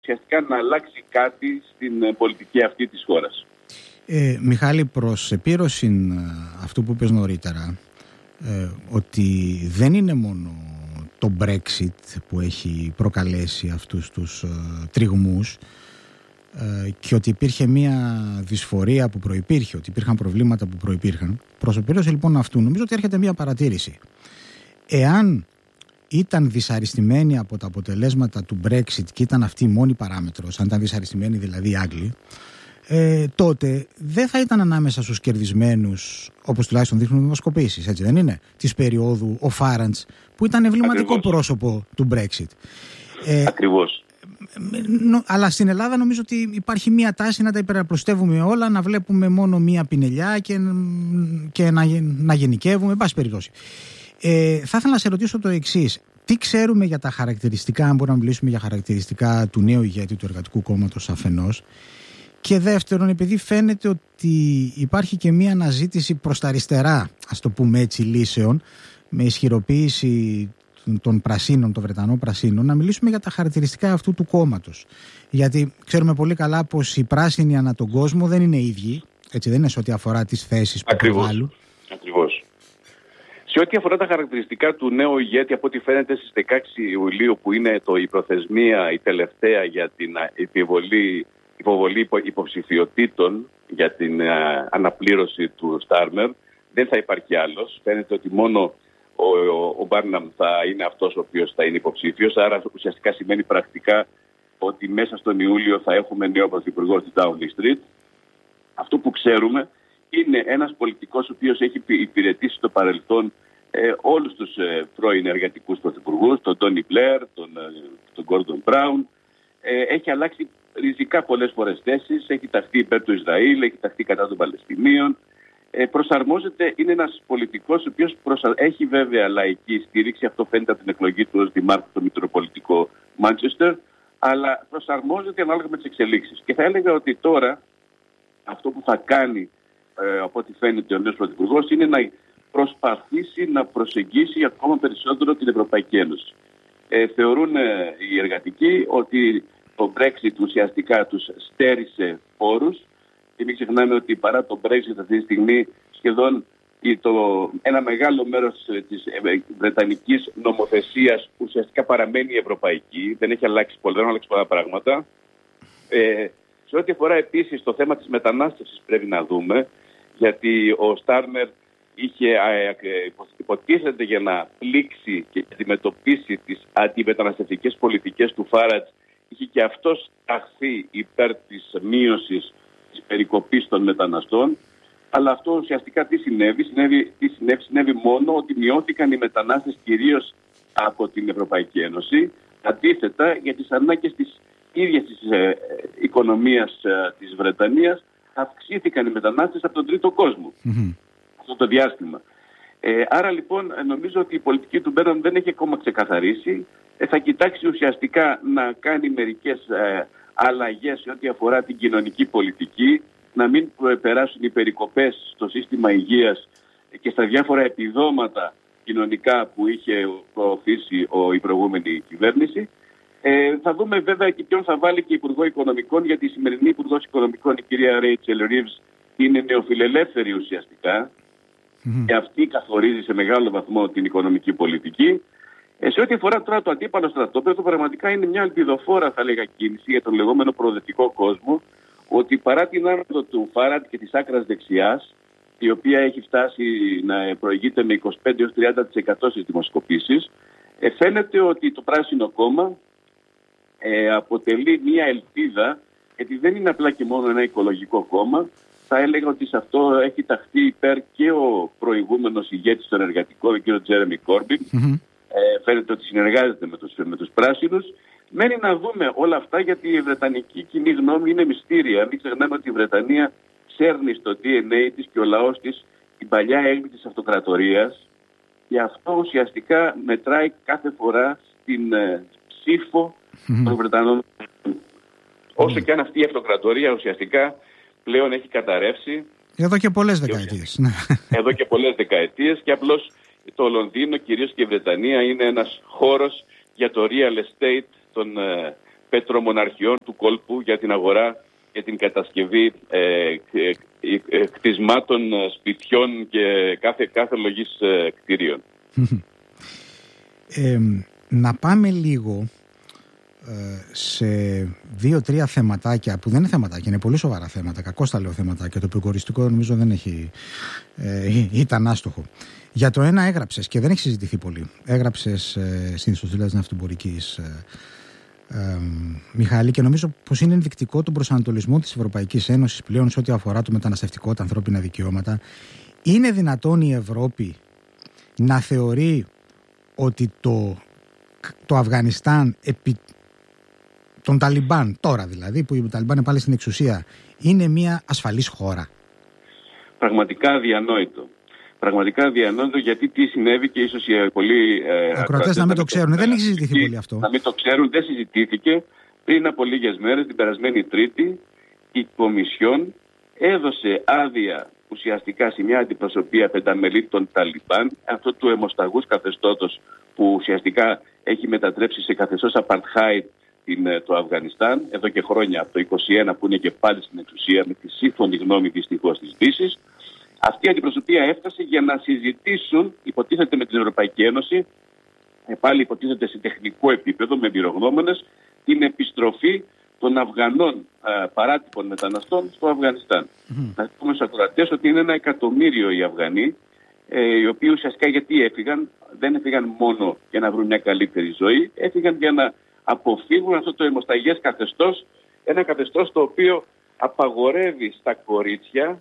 ουσιαστικά να αλλάξει κάτι στην πολιτική αυτή της χώρας. Μιχάλη, προς επίρρωση αυτού που είπες νωρίτερα, ότι δεν είναι μόνο το Brexit που έχει προκαλέσει αυτούς τους τριγμούς και ότι υπήρχε μια δυσφορία που προϋπήρχε, ότι υπήρχαν προβλήματα που προϋπήρχαν. Προς επίρρωση λοιπόν αυτού, νομίζω ότι έρχεται μια παρατήρηση. Εάν ήταν δυσαρεστημένοι από τα αποτελέσματα του Brexit και ήταν αυτή η μόνη παράμετρος, αν ήταν δυσαρεστημένοι δηλαδή οι Άγγλοι, τότε δεν θα ήταν ανάμεσα στους κερδισμένους, όπως τουλάχιστον δείχνουν οι δημοσκοπήσεις, έτσι δεν είναι, της περίοδου ο Φάραντς, που ήταν εμβληματικό πρόσωπο του Brexit. Ακριβώς. Αλλά στην Ελλάδα νομίζω ότι υπάρχει μία τάση να τα υπεραπλουστεύουμε όλα, να βλέπουμε μόνο μία πινελιά και να γενικεύουμε, εν πάση περιπτώσει. Θα ήθελα να σε ρωτήσω το εξής. Τι ξέρουμε για τα χαρακτηριστικά, αν μπορούμε να μιλήσουμε για χαρακτηριστικά του νέου ηγέτη του Εργατικού Κόμματος αφενός, και δεύτερον, επειδή φαίνεται ότι υπάρχει και μία αναζήτηση προς τα αριστερά, ας το πούμε έτσι, λύσεων, με ισχυροποίηση των πρασίνων, των Βρετανών πρασίνων, να μιλήσουμε για τα χαρακτηριστικά αυτού του κόμματος. Γιατί ξέρουμε πολύ καλά πως οι πράσινοι ανά τον κόσμο δεν είναι ίδιοι, έτσι δεν είναι σε ό,τι αφορά τις θέσεις που προβάλλουν. Ακριβώς. Σε ό,τι αφορά τα χαρακτηριστικά του νέου ηγέτη, από ό,τι φαίνεται στις 16 Ιουλίου, που είναι η προθεσμία, η τελευταία για την υποβολή υποψηφιωτήτων για την αναπλήρωση του Στάρμερ, δεν θα υπάρχει άλλος. Φαίνεται ότι μόνο ο Μπάρναμ θα είναι αυτός ο οποίος θα είναι υποψήφιος, άρα ουσιαστικά σημαίνει πρακτικά ότι μέσα στον Ιούλιο θα έχουμε νέο πρωθυπουργό στη Downing Street. Αυτό που ξέρουμε είναι ένας πολιτικός ο οποίος έχει υπηρετήσει στο παρελθόν όλους τους πρώην εργατικούς πρωθυπουργούς, τον Τόνι Μπλερ, τον Γκόρντον Μπράουν. Έχει αλλάξει ριζικά πολλές φορές θέσεις, έχει ταχθεί υπέρ του Ισραήλ, έχει ταχθεί κατά των Παλαιστινίων. Προσαρμόζεται, είναι ένας πολιτικός ο οποίος έχει βέβαια λαϊκή στήριξη, αυτό φαίνεται από την εκλογή του ως δημάρχου στο Μητροπολιτικό Μάντσεστερ, αλλά προσαρμόζεται ανάλογα με τις εξελίξεις. Και θα έλεγα ότι τώρα αυτό που θα κάνει, από ό,τι φαίνεται ο νέος πρωθυπουργός, είναι να προσπαθήσει να προσεγγίσει ακόμα περισσότερο την Ευρωπαϊκή Ένωση. Θεωρούν οι εργατικοί ότι το Brexit ουσιαστικά τους στέρισε φόρους. Και μην ξεχνάμε ότι παρά το Brexit αυτή τη στιγμή σχεδόν ένα μεγάλο μέρος της βρετανικής νομοθεσίας ουσιαστικά παραμένει ευρωπαϊκή. Δεν έχει αλλάξει πολλά πράγματα. Σε ό,τι αφορά επίσης το θέμα της μετανάστευσης πρέπει να δούμε, γιατί ο Στάρμερ υποτίθεται για να πλήξει και αντιμετωπίσει τις αντιμεταναστευτικές πολιτικές του Φάραντς, είχε και αυτός ταχθεί υπέρ της μείωσης της περικοπής των μεταναστών, αλλά αυτό ουσιαστικά τι συνέβη μόνο ότι μειώθηκαν οι μετανάστες κυρίως από την Ευρωπαϊκή Ένωση. Αντίθετα, για τις ανάγκες της ίδιας της οικονομίας της Βρετανίας αυξήθηκαν οι μετανάστες από τον τρίτο κόσμο αυτό το διάστημα. Άρα λοιπόν νομίζω ότι η πολιτική του Μπέρναμ δεν έχει ακόμα ξεκαθαρίσει. Θα κοιτάξει ουσιαστικά να κάνει μερικές αλλαγές σε ό,τι αφορά την κοινωνική πολιτική, να μην περάσουν οι περικοπές στο σύστημα υγείας και στα διάφορα επιδόματα κοινωνικά που είχε προωθήσει η προηγούμενη κυβέρνηση. Θα δούμε βέβαια και ποιον θα βάλει και Υπουργό Οικονομικών, γιατί η σημερινή Υπουργός Οικονομικών, η κυρία Ρέιτσελ Ρίβς, είναι νεοφιλελεύθερη ουσιαστικά και αυτή καθορίζει σε μεγάλο βαθμό την οικονομική πολιτική. Σε ό,τι αφορά τώρα το αντίπαλο στρατόπεδο, πραγματικά είναι μια ελπιδοφόρα, θα λέγα, κίνηση για τον λεγόμενο προοδευτικό κόσμο, ότι παρά την άνοδο του Φάραντ και της άκρας δεξιάς, η οποία έχει φτάσει να προηγείται με 25-30% στις δημοσκοπήσεις, φαίνεται ότι το Πράσινο Κόμμα αποτελεί μια ελπίδα, γιατί δεν είναι απλά και μόνο ένα οικολογικό κόμμα. Θα έλεγα ότι σε αυτό έχει ταχθεί υπέρ και ο προηγούμενος ηγέτης των εργατικών, ο κ. Τζέρεμι Κόρμπιν. Φαίνεται ότι συνεργάζεται με τους πράσινους. Μένει να δούμε όλα αυτά, γιατί η βρετανική κοινή γνώμη είναι μυστήρια. Μην ξεχνάμε ότι η Βρετανία σέρνει στο DNA της και ο λαός της την παλιά έγκλη της αυτοκρατορίας, και αυτό ουσιαστικά μετράει κάθε φορά στην ψήφο των Βρετανών. Όσο και αν αυτή η αυτοκρατορία ουσιαστικά πλέον έχει καταρρεύσει. Εδώ και πολλές δεκαετίες. Εδώ και πολλές δεκαετίες, και απλώς το Λονδίνο, κυρίως και η Βρετανία, είναι ένας χώρος για το real estate πετρομοναρχιών του κόλπου για την αγορά, για την κατασκευή κτισμάτων, σπιτιών και κάθε λογής κτίριων. Να πάμε λίγο σε 2-3 θεματάκια που δεν είναι θεματάκια, είναι πολύ σοβαρά θέματα, κακώς τα λέω θεματάκια, το επικοριστικό νομίζω δεν έχει, ήταν άστοχο. Για το ένα έγραψες και δεν έχει συζητηθεί πολύ, έγραψες στην ιστοσελίδα της Ναυτιμπορικής, Μιχάλη, και νομίζω πως είναι ενδεικτικό του προσανατολισμού της Ευρωπαϊκής Ένωσης πλέον σε ό,τι αφορά το μεταναστευτικό, τα ανθρώπινα δικαιώματα. Είναι δυνατόν η Ευρώπη να θεωρεί ότι το Αφγανιστάν επί των Ταλιμπάν, τώρα δηλαδή που οι Ταλιμπάν είναι πάλι στην εξουσία, είναι μια ασφαλής χώρα? Πραγματικά αδιανόητο. Γιατί τι συνέβη, και ίσως οι πολλοί ακροατές να μην το ξέρουν. Δεν έχει συζητηθεί πολύ αυτό. Να μην το ξέρουν, δεν συζητήθηκε. Πριν από λίγες μέρες, την περασμένη Τρίτη, η Κομισιόν έδωσε άδεια ουσιαστικά σε μια αντιπροσωπεία 5 μελή των Ταλιμπάν, αυτό του αιμοσταγούς καθεστώτος που ουσιαστικά έχει μετατρέψει σε καθεστώς apartheid το Αφγανιστάν, εδώ και χρόνια, από το 2021 που είναι και πάλι στην εξουσία, με τη σύμφωνη γνώμη δυστυχώς της Δύσης. Αυτή η αντιπροσωπεία έφτασε για να συζητήσουν, υποτίθεται με την Ευρωπαϊκή Ένωση, πάλι υποτίθεται σε τεχνικό επίπεδο, με εμπειρογνώμονες, την επιστροφή των Αφγανών παράτυπων μεταναστών στο Αφγανιστάν. Να πούμε στους ακροατές ότι είναι 1 εκατομμύριο οι Αφγανοί, οι οποίοι ουσιαστικά γιατί έφυγαν, δεν έφυγαν μόνο για να βρουν μια καλύτερη ζωή, έφυγαν για να αποφύγουν αυτό το αιμοσταγές καθεστώς, ένα καθεστώς το οποίο απαγορεύει στα κορίτσια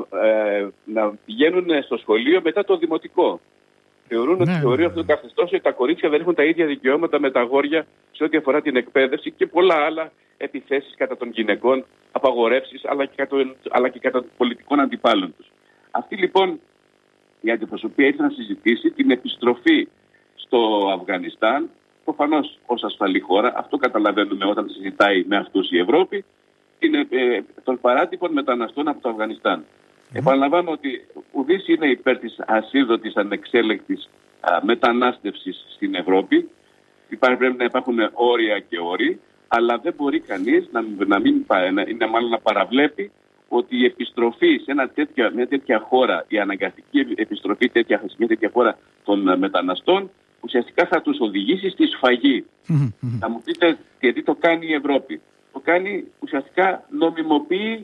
να πηγαίνουν στο σχολείο μετά το δημοτικό. Θεωρούν ότι θεωρεί αυτό το καθεστώς ότι τα κορίτσια δεν έχουν τα ίδια δικαιώματα με τα αγόρια σε ό,τι αφορά την εκπαίδευση και πολλά άλλα επιθέσεις κατά των γυναικών, απαγορεύσεις, αλλά και κατά των πολιτικών αντιπάλων τους. Αυτή λοιπόν η αντιπροσωπεία ήθελε να συζητήσει την επιστροφή στο Αφγανιστάν, προφανώς ως ασφαλή χώρα, αυτό καταλαβαίνουμε όταν συζητάει με αυτούς η Ευρώπη, των παράτυπων μεταναστών από το Αφγανιστάν. Επαναλαμβάνω ότι ουδής είναι υπέρ της ασίδωτης ανεξέλεγκτης μετανάστευσης στην Ευρώπη. Πρέπει να υπάρχουν όρια και όροι, αλλά δεν μπορεί κανείς να παραβλέπει ότι η επιστροφή σε μια τέτοια χώρα, η αναγκαστική επιστροφή σε μια τέτοια χώρα των μεταναστών, ουσιαστικά θα τους οδηγήσει στη σφαγή. Θα μου πείτε γιατί το κάνει η Ευρώπη. Το κάνει ουσιαστικά, νομιμοποιεί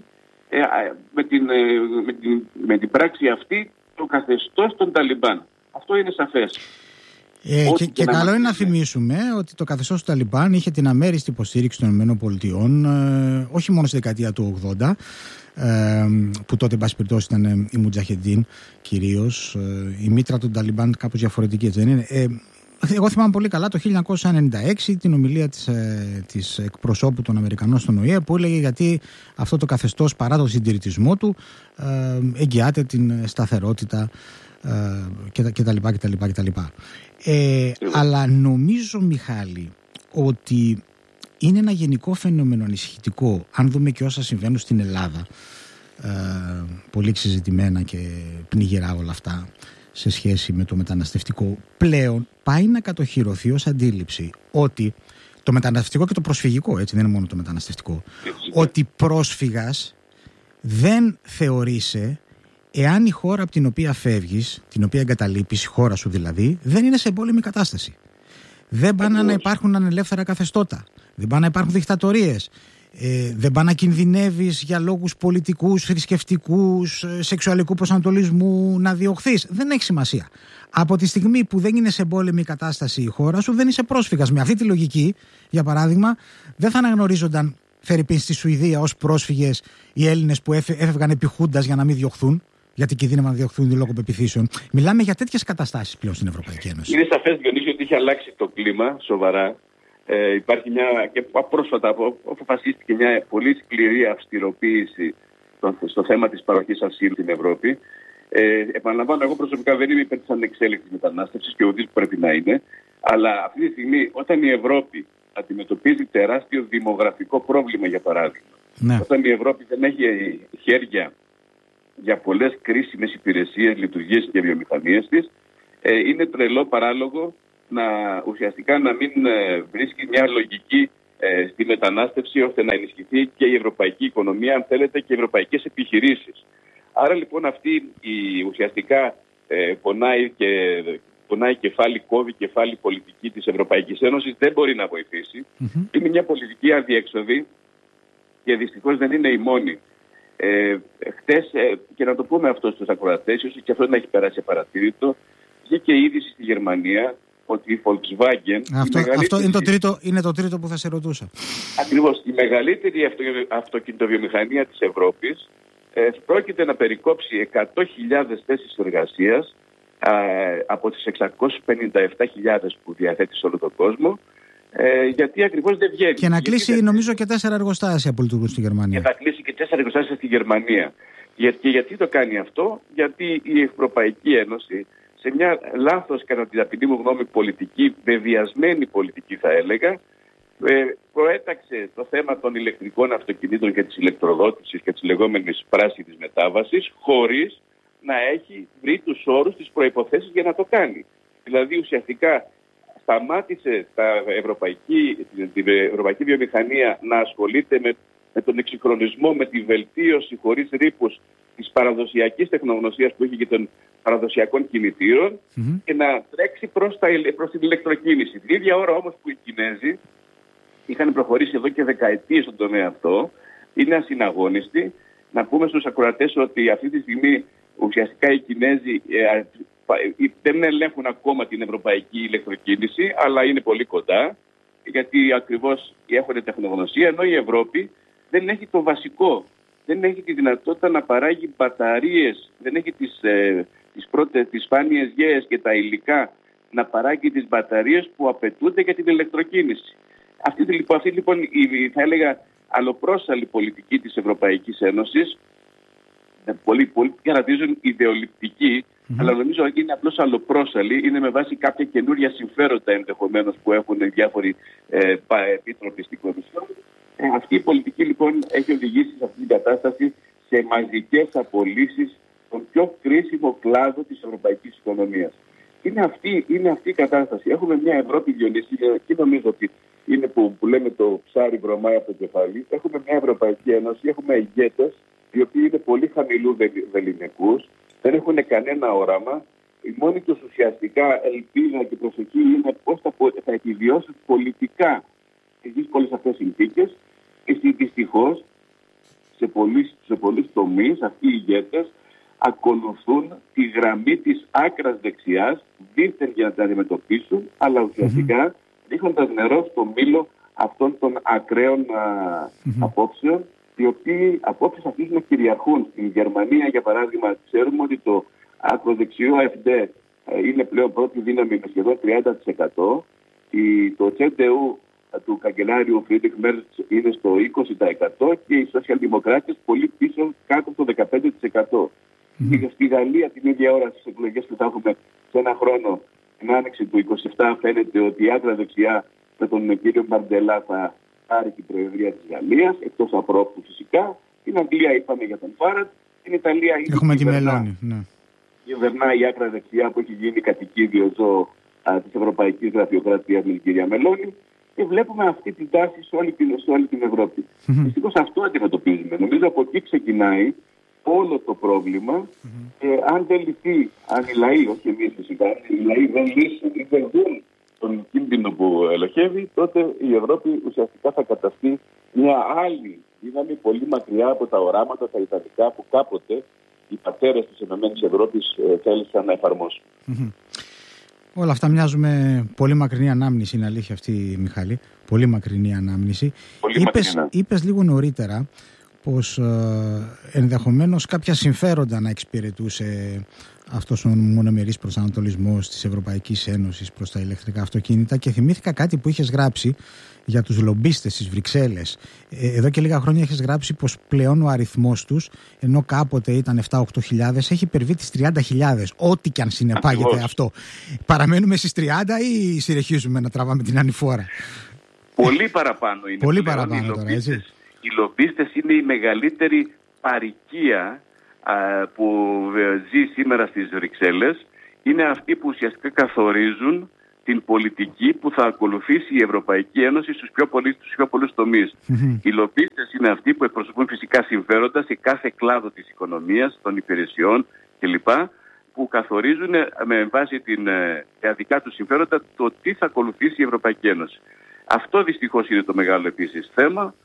με την πράξη αυτή το καθεστώς των Ταλιμπάν. Αυτό είναι σαφές. Και καλό είναι να θυμίσουμε ότι το καθεστώς του Ταλιμπάν είχε την αμέριστη υποστήριξη των ΗΠΑ, όχι μόνο στη δεκαετία του 80, που τότε, εν πάση περιπτώσει, ήταν η Μουτζαχεντίν κυρίως. Η μήτρα των Ταλιμπάν κάπως διαφορετική, έτσι δεν είναι? Εγώ θυμάμαι πολύ καλά το 1996 την ομιλία της εκπροσώπου των Αμερικανών στον ΟΗΕ, που έλεγε γιατί αυτό το καθεστώς, παρά τον συντηρητισμό του, εγγυάται την σταθερότητα κτλ. Αλλά νομίζω, Μιχάλη, ότι είναι ένα γενικό φαινόμενο ανησυχητικό, αν δούμε και όσα συμβαίνουν στην Ελλάδα, πολύ συζητημένα και πνιγερά όλα αυτά σε σχέση με το μεταναστευτικό. Πλέον πάει να κατοχυρωθεί ως αντίληψη ότι το μεταναστευτικό και το προσφυγικό, έτσι δεν είναι μόνο το μεταναστευτικό, ότι πρόσφυγας δεν θεωρείσαι εάν η χώρα από την οποία φεύγεις, την οποία εγκαταλείπεις, η χώρα σου δηλαδή, δεν είναι σε εμπόλεμη κατάσταση. Δεν πάνε να υπάρχουν ανελεύθερα καθεστώτα, δεν πάνε να υπάρχουν δικτατορίες, δεν πάνε να κινδυνεύεις για λόγους πολιτικούς, θρησκευτικούς, σεξουαλικού προσανατολισμού να διωχθείς. Δεν έχει σημασία. Από τη στιγμή που δεν είναι σε εμπόλεμη κατάσταση η χώρα σου, δεν είσαι πρόσφυγας. Με αυτή τη λογική, για παράδειγμα, δεν θα αναγνωρίζονταν φερειπίν στη Σουηδία ως πρόσφυγες οι Έλληνες που έφευγαν επί Χούντας για να μην διωχθούν, γιατί κινδύνευαν να διωχθούν λόγω πεποιθήσεων. Μιλάμε για τέτοιες καταστάσεις πλέον στην Ευρωπαϊκή Ένωση. Είναι σαφές, Διονύση, ότι έχει αλλάξει το κλίμα σοβαρά. Υπάρχει και πρόσφατα αποφασίστηκε μια πολύ σκληρή αυστηροποίηση στο θέμα της παροχής ασύλου στην Ευρώπη. Επαναλαμβάνω, εγώ προσωπικά δεν είμαι υπέρ της ανεξέλεγκτης μετανάστευσης και ουδής πρέπει να είναι. Αλλά αυτή τη στιγμή, όταν η Ευρώπη αντιμετωπίζει τεράστιο δημογραφικό πρόβλημα, για παράδειγμα, όταν η Ευρώπη δεν έχει χέρια για πολλές κρίσιμες υπηρεσίες, λειτουργίες και βιομηχανίες της, είναι τρελό παράλογο ουσιαστικά να μην βρίσκει μια λογική στη μετανάστευση, ώστε να ενισχυθεί και η ευρωπαϊκή οικονομία, αν θέλετε, και οι ευρωπαϊκές επιχειρήσεις. Άρα λοιπόν αυτή η ουσιαστικά πονάει κεφάλι, κόβει κεφάλι πολιτική της Ευρωπαϊκής Ένωσης, δεν μπορεί να βοηθήσει. Είναι μια πολιτική αδιέξοδη και δυστυχώς δεν είναι η μόνη. Χτες, και να το πούμε αυτό στους ακροατές, ίσως και αυτό να έχει περάσει παρατήρητο, βγήκε είδηση στη Γερμανία ότι η Volkswagen... Αυτό είναι το τρίτο που θα σε ρωτούσα. Ακριβώς. Η μεγαλύτερη αυτοκινητοβιομηχανία της Ευρώπης πρόκειται να περικόψει 100.000 θέσεις εργασίας από τις 657.000 που διαθέτει σε όλο τον κόσμο, γιατί ακριβώς δεν βγαίνει. Και να κλείσει νομίζω και 4 εργοστάσια που λειτουργούν στη Γερμανία. Και θα κλείσει και 4 εργοστάσια στη Γερμανία. Και γιατί το κάνει αυτό? Γιατί η Ευρωπαϊκή Ένωση, σε μια λάθος κατά την ταπεινή μου γνώμη πολιτική, βεβαιασμένη πολιτική θα έλεγα, προέταξε το θέμα των ηλεκτρικών αυτοκινήτων και της ηλεκτροδότησης και της λεγόμενης πράσινης μετάβασης, χωρίς να έχει βρει τους όρους, τις προϋποθέσεις για να το κάνει. Δηλαδή ουσιαστικά σταμάτησε την ευρωπαϊκή βιομηχανία να ασχολείται με τον εξυγχρονισμό, με τη βελτίωση χωρίς ρήπους της παραδοσιακής τεχνογνωσίας που έχει και των παραδοσιακών κινητήρων και να τρέξει προς την ηλεκτροκίνηση. Την ίδια ώρα όμως που οι Κινέζοι είχαν προχωρήσει εδώ και δεκαετίες στον τομέα αυτό, είναι ασυναγώνιστοι. Να πούμε στους ακροατές ότι αυτή τη στιγμή ουσιαστικά οι Κινέζοι δεν ελέγχουν ακόμα την ευρωπαϊκή ηλεκτροκίνηση, αλλά είναι πολύ κοντά, γιατί ακριβώς έχουν τεχνογνωσία, ενώ η Ευρώπη δεν έχει το βασικό. Δεν έχει τη δυνατότητα να παράγει μπαταρίες, δεν έχει τις σπάνιες γέες και τα υλικά να παράγει τις μπαταρίες που απαιτούνται για την ηλεκτροκίνηση. Αυτή λοιπόν θα έλεγα αλλοπρόσαλη πολιτική της Ευρωπαϊκής Ένωσης, πολλοί χαρακτηρίζουν ιδεολειπτική, αλλά νομίζω ότι είναι απλώς αλλοπρόσαλη, είναι με βάση κάποια καινούρια συμφέροντα ενδεχομένως που έχουν διάφοροι επίτροποι στην Κομισιόν. Αυτή η πολιτική λοιπόν έχει οδηγήσει σε αυτή την κατάσταση σε μαζικές απολύσεις στον πιο κρίσιμο κλάδο της ευρωπαϊκής οικονομίας. Είναι αυτή η κατάσταση. Έχουμε μια Ευρώπη, Διονύση, και νομίζω ότι είναι που λέμε το ψάρι βρωμάει από το κεφάλι. Έχουμε μια Ευρωπαϊκή Ένωση, έχουμε ηγέτες οι οποίοι είναι πολύ χαμηλού βεληνικούς, δεν έχουν κανένα όραμα. Η μόνη τους ουσιαστικά ελπίδα και προσοχή είναι πώς θα επιβιώσουν πολιτικά στις δύσκολες αυτές συνθήκες. Και δυστυχώς σε πολλούς τομείς αυτοί οι ηγέτες ακολουθούν τη γραμμή της άκρας δεξιάς, δίθεν για να την αντιμετωπίσουν, αλλά ουσιαστικά ρίχνοντας νερό στο μήλο αυτών των ακραίων απόψεων, οι οποίοι απόψεις αρχίζουν να κυριαρχούν. Στην Γερμανία, για παράδειγμα, ξέρουμε ότι το ακροδεξιό AfD είναι πλέον πρώτη δύναμη με σχεδόν 30%. Το CDU του καγκελάριου Φρίντριχ Μέρτς είναι στο 20% και οι σοσιαλδημοκράτες πολύ πίσω, κάτω από το 15%. Στη Γαλλία την ίδια ώρα στις εκλογές που θα έχουμε σε ένα χρόνο, την άνοιξη του 27, φαίνεται ότι η άκρα δεξιά με τον κύριο Μπαρντελά θα πάρει την προεδρία της Γαλλίας, εκτός απρόπτου φυσικά. Στην Αγγλία είπαμε για τον Φάραντ, στην Ιταλία έχουμε τη Μελώνη. Κυβερνάει η άκρα δεξιά που έχει γίνει κατοικίδιο ζώο της Ευρωπαϊκής Γραφειοκρατίας με την κυρία Μελώνη. Και βλέπουμε αυτή την τάση σε όλη την Ευρώπη. Δυστυχώς αυτό αντιμετωπίζουμε. Νομίζω από εκεί ξεκινάει όλο το πρόβλημα. Αν δεν λυθεί, αν οι λαοί, όχι εμείς φυσικά, οι λαοί δεν λύσουν ή δεν δουν τον κίνδυνο που ελοχεύει, τότε η Ευρώπη ουσιαστικά θα καταστεί μια άλλη δύναμη πολύ μακριά από τα οράματα, τα ιδανικά που κάποτε οι πατέρες της Ευρώπης θέλησαν να εφαρμόσουν. Όλα αυτά μοιάζουν με πολύ μακρινή ανάμνηση, είναι αλήθεια αυτή, Μιχάλη. Πολύ μακρινή ανάμνηση. Είπες λίγο νωρίτερα πως ενδεχομένως κάποια συμφέροντα να εξυπηρετούσε αυτός ο μονομερής προσανατολισμός της Ευρωπαϊκής Ένωσης προς τα ηλεκτρικά αυτοκίνητα και θυμήθηκα κάτι που είχες γράψει για τους λομπίστες στις Βρυξέλλες. Εδώ και λίγα χρόνια έχεις γράψει πως πλέον ο αριθμός τους, ενώ κάποτε ήταν 7-8 χιλιάδες, έχει υπερβεί τις 30.000, ό,τι και αν συνεπάγεται αυτό. Παραμένουμε στις 30 ή συνεχίζουμε να τραβάμε την ανηφόρα? Πολύ παραπάνω είναι. Πολύ παραπάνω τώρα, έτσι. Οι λομπίστες είναι η μεγαλύτερη παροικία που ζει σήμερα στις Βρυξέλλες. Είναι αυτοί που ουσιαστικά καθορίζουν την πολιτική που θα ακολουθήσει η Ευρωπαϊκή Ένωση στους πιο πολλούς τομείς. Οι λομπίστες είναι αυτοί που εκπροσωπούν φυσικά συμφέροντα σε κάθε κλάδο της οικονομίας, των υπηρεσιών κλπ. Που καθορίζουν με βάση τα δικά τους συμφέροντα το τι θα ακολουθήσει η Ευρωπαϊκή Ένωση. Αυτό δυστυχώς είναι το μεγάλο επίσης θέμα.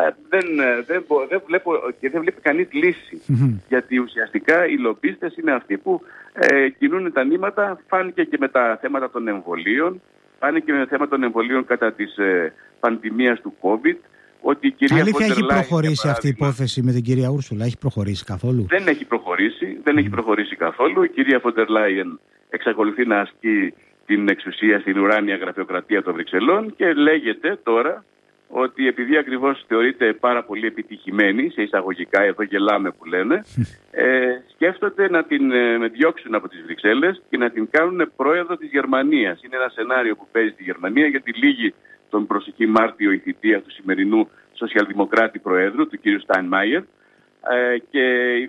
Δεν βλέπει κανείς λύση. Γιατί ουσιαστικά οι λομπίστες είναι αυτοί που κινούν τα νήματα. Φάνηκε και με τα θέματα των εμβολίων. Φάνηκε με τα θέματα των εμβολίων κατά της πανδημίας του COVID. Ότι η κυρία Αλήθεια, έχει προχωρήσει αυτή η υπόθεση με την κυρία Ούρσουλα? Έχει προχωρήσει καθόλου? Δεν έχει προχωρήσει καθόλου. Η κυρία Φοντερ Λάιεν εξακολουθεί να ασκεί την εξουσία στην ουράνια γραφειοκρατία των Βρυξελών και λέγεται τώρα ότι επειδή ακριβώς θεωρείται πάρα πολύ επιτυχημένη, σε εισαγωγικά, εδώ γελάμε που λένε, σκέφτονται να την διώξουν από τις Βρυξέλλες και να την κάνουν πρόεδρο της Γερμανίας. Είναι ένα σενάριο που παίζει στη Γερμανία, γιατί λύγει τον προσεχή Μάρτιο η θητεία του σημερινού σοσιαλδημοκράτη προέδρου, του κ. Στάινμάιερ, και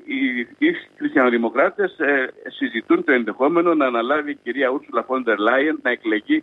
οι χριστιανοδημοκράτες συζητούν το ενδεχόμενο να αναλάβει η κυρία Ούρσουλα Φόντερ Λάιεν να εκλεγεί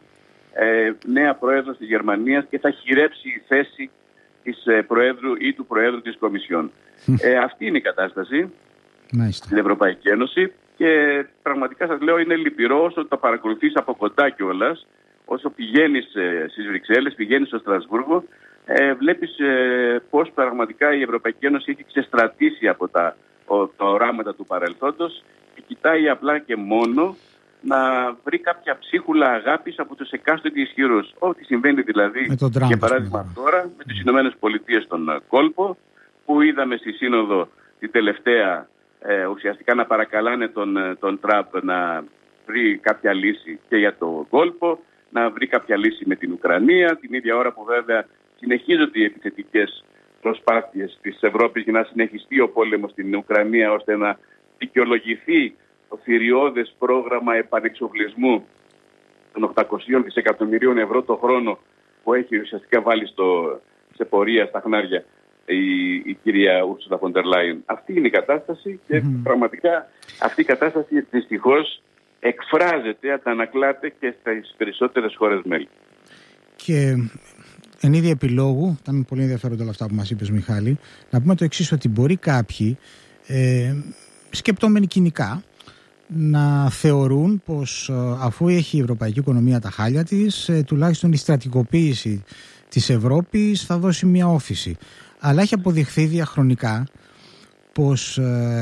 νέα πρόεδρος της Γερμανίας και θα χειρέψει η θέση της προέδρου ή του προέδρου της Κομισιόν. Αυτή είναι η κατάσταση στην Ευρωπαϊκή Ένωση και πραγματικά σας λέω είναι λυπηρό όσο τα παρακολουθείς από κοντά κιόλας, όσο πηγαίνεις στις Βρυξέλλες, πηγαίνεις στο Στρασβούργο, βλέπεις πώς πραγματικά η Ευρωπαϊκή Ένωση έχει ξεστρατήσει από τα οράματα του παρελθόντος και κοιτάει απλά και μόνο να βρει κάποια ψίχουλα αγάπης από τους εκάστοτε ισχυρούς. Ό,τι συμβαίνει δηλαδή, για παράδειγμα τώρα, με τις Ηνωμένες Πολιτείες στον κόλπο, που είδαμε στη Σύνοδο την τελευταία ουσιαστικά να παρακαλάνε τον Τραμπ να βρει κάποια λύση και για το κόλπο, να βρει κάποια λύση με την Ουκρανία, την ίδια ώρα που βέβαια συνεχίζονται οι επιθετικές προσπάθειες της Ευρώπης για να συνεχιστεί ο πόλεμος στην Ουκρανία, ώστε να δικαιολογηθεί το θηριώδες πρόγραμμα επανεξοπλισμού των 800 δισεκατομμυρίων ευρώ το χρόνο που έχει ουσιαστικά βάλει σε πορεία στα χνάρια η κυρία Ούρσουλα Φοντερ Λάιεν. Αυτή είναι η κατάσταση και πραγματικά αυτή η κατάσταση δυστυχώς εκφράζεται, αντανακλάται και στις περισσότερες χώρες μέλη. Και εν είδη επιλόγου, ήταν πολύ ενδιαφέροντα όλα αυτά που μας είπες, Μιχάλη, να πούμε το εξής, ότι μπορεί κάποιοι σκεπτόμενοι κοινικά να θεωρούν πως αφού έχει η ευρωπαϊκή οικονομία τα χάλια της, τουλάχιστον η στρατικοποίηση της Ευρώπης θα δώσει μια όθηση. Αλλά έχει αποδειχθεί διαχρονικά πως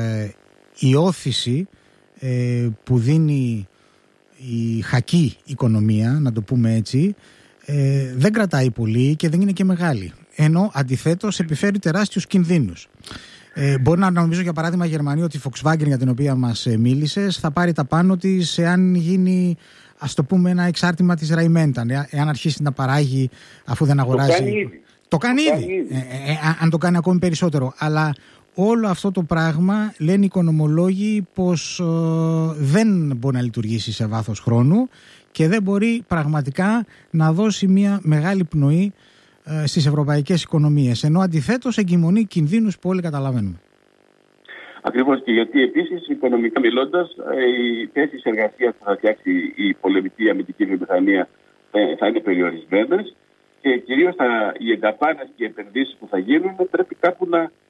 η όθηση που δίνει η χακή οικονομία, να το πούμε έτσι, δεν κρατάει πολύ και δεν είναι και μεγάλη. Ενώ αντιθέτως επιφέρει τεράστιους κινδύνους. Μπορεί να νομίζω για παράδειγμα η Γερμανία ότι η Volkswagen, για την οποία μας μίλησες, θα πάρει τα πάνω της εάν γίνει, ας το πούμε, ένα εξάρτημα της Rheinmetall, εάν αρχίσει να παράγει αφού δεν αγοράζει. Το κάνει ήδη. Αν το κάνει ακόμη περισσότερο. Αλλά όλο αυτό το πράγμα, λένε οι οικονομολόγοι, πως δεν μπορεί να λειτουργήσει σε βάθος χρόνου και δεν μπορεί πραγματικά να δώσει μια μεγάλη πνοή στις ευρωπαϊκές οικονομίες. Ενώ αντιθέτως εγκυμονεί κινδύνους που όλοι καταλαβαίνουμε. Ακριβώς, και γιατί επίσης οικονομικά μιλώντας, οι θέσεις εργασίας που θα φτιάξει η πολεμική αμυντική βιομηχανία θα είναι περιορισμένες και κυρίως οι ενταπάνες και οι επενδύσεις που θα γίνουν πρέπει κάπου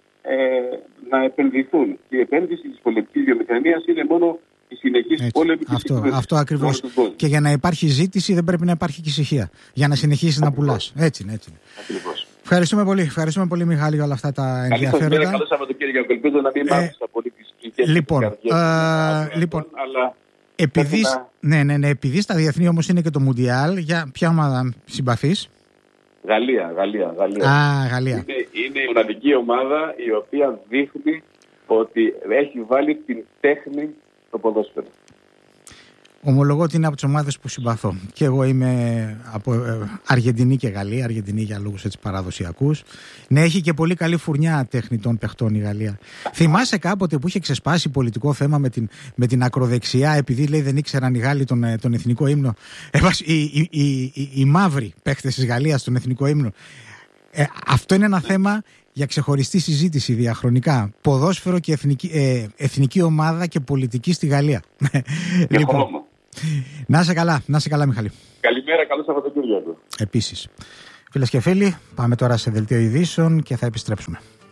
να επενδυθούν. Και η επένδυση της πολεμικής βιομηχανίας είναι μόνο η συνεχής πόλεμη. Αυτό ακριβώς. Και για να υπάρχει ζήτηση δεν πρέπει να υπάρχει και ησυχία. Για να συνεχίσεις να πουλάς. Έτσι είναι. Ακριβώς. Ευχαριστούμε πολύ, Μιχάλη, για όλα αυτά τα ενδιαφέροντα. Καλό Σαββατοκύριακο. Ελπίζω να μην μάθεις από όλες τις κλικές. Λοιπόν, επειδή στα διεθνή όμως είναι και το Μουντιάλ, για ποια ομάδα συμπαθείς? Γαλλία. Γαλλία. Είναι η μοναδική ομάδα η οποία δείχνει ότι έχει βάλει την τέχνη στο ποδόσφαιρο. Ομολογώ ότι είναι από τις ομάδες που συμπαθώ. Και εγώ είμαι από Αργεντινή και Γαλλία. Αργεντινή για λόγους έτσι παραδοσιακούς. Ναι, έχει και πολύ καλή φουρνιά τεχνητών παιχτών η Γαλλία. Θυμάσαι κάποτε που είχε ξεσπάσει πολιτικό θέμα με την ακροδεξιά, επειδή λέει δεν ήξεραν οι Γάλλοι τον εθνικό ύμνο. Οι μαύροι παίχτες της Γαλλίας τον εθνικό ύμνο. Αυτό είναι ένα θέμα για ξεχωριστή συζήτηση διαχρονικά. Ποδόσφαιρο και εθνική ομάδα και πολιτική στη Γαλλία. Να είσαι καλά Μιχάλη. Καλημέρα, καλό Σαββατοκύριακο. Επίσης. Φίλες και φίλοι, πάμε τώρα σε δελτίο ειδήσεων και θα επιστρέψουμε.